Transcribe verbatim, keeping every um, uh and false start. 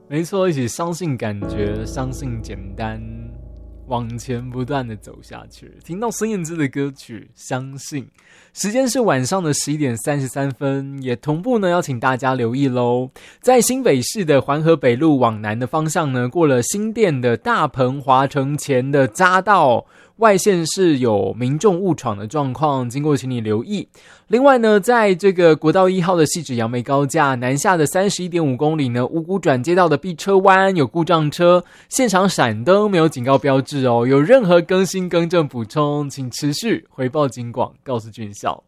没错，一起相信感觉，相信简单，往前不断的走下去。听到孙燕姿的歌曲《相信》，时间是晚上的十一点三十三分，也同步呢要请大家留意咯。在新北市的环河北路往南的方向呢，过了新店的大鹏华城前的匝道，外线是有民众误闯的状况，经过请你留意。另外呢，在这个国道一号的汐止杨梅高架南下的 三十一点五公里呢，五股转接道的 B 车弯有故障车，现场闪灯没有警告标志哦。有任何更新更正补充，请持续回报警广，告诉军校。